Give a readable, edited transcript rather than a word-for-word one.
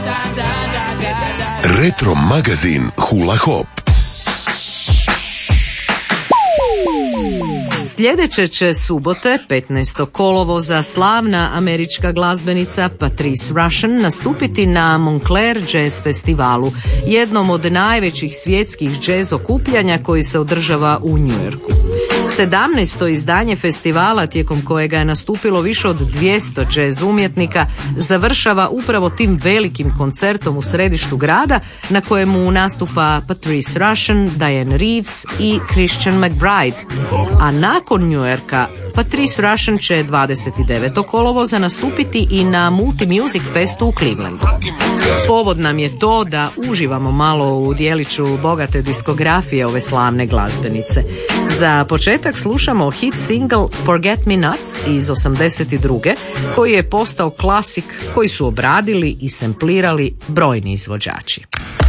Retro magazin Hula Hop. Sljedeće će subote, 15. kolovoza, slavna američka glazbenica Patrice Rushen nastupiti na Montclair Jazz Festivalu, jednom od najvećih svjetskih jazz okupljanja koji se održava u New Yorku. 17. izdanje festivala, tijekom kojega je nastupilo više od 200 jazz umjetnika, završava upravo tim velikim koncertom u središtu grada na kojemu nastupa Patrice Rushen, Diane Reeves i Christian McBride. A nakon New Yorka Patrice Rushen će 29. kolovoza nastupiti i na Multi Music Festu u Clevelandu. Povod nam je to da uživamo malo u dijeliću bogate diskografije ove slavne glazbenice. Za početak slušamo hit single Forget Me Nots iz 82. koji je postao klasik koji su obradili i samplirali brojni izvođači.